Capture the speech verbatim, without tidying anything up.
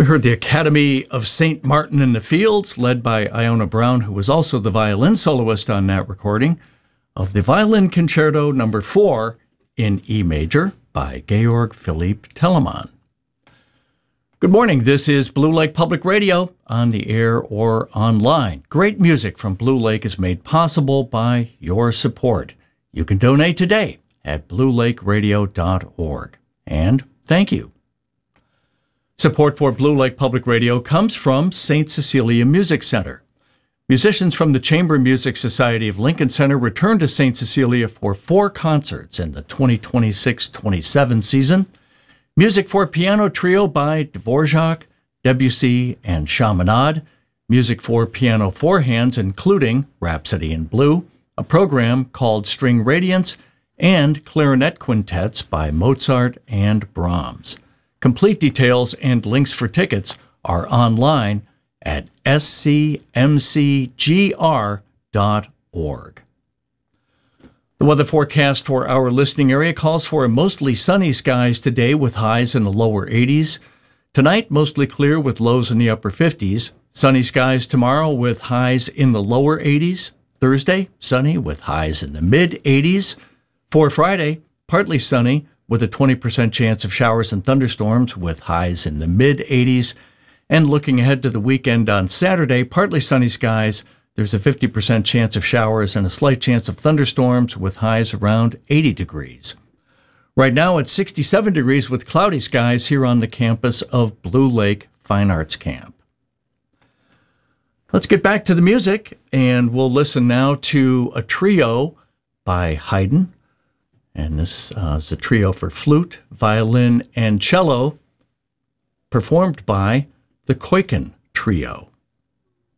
We heard the Academy of Saint Martin in the Fields, led by Iona Brown, who was also the violin soloist on that recording, of the Violin Concerto number four in E major by Georg Philipp Telemann. Good morning. This is Blue Lake Public Radio, on the air or online. Great music from Blue Lake is made possible by your support. You can donate today at blue lake radio dot org. And thank you. Support for Blue Lake Public Radio comes from Saint Cecilia Music Center. Musicians from the Chamber Music Society of Lincoln Center return to Saint Cecilia for four concerts in the twenty twenty-six twenty-seven season. Music for Piano Trio by Dvorak, Debussy, and Chaminade. Music for piano four hands, including Rhapsody in Blue, a program called String Radiance, and clarinet quintets by Mozart and Brahms. Complete details and links for tickets are online at s c m c g r dot org. The weather forecast for our listening area calls for mostly sunny skies today with highs in the lower eighties. Tonight, mostly clear with lows in the upper fifties. Sunny skies tomorrow with highs in the lower eighties. Thursday, sunny with highs in the mid eighties. For Friday, partly sunny with a twenty percent chance of showers and thunderstorms with highs in the mid eighties. And looking ahead to the weekend on Saturday, partly sunny skies. There's a fifty percent chance of showers and a slight chance of thunderstorms with highs around eighty degrees. Right now it's sixty-seven degrees with cloudy skies here on the campus of Blue Lake Fine Arts Camp. Let's get back to the music, and we'll listen now to a trio by Haydn. And this uh, is a trio for flute, violin, and cello, performed by the Koiken Trio.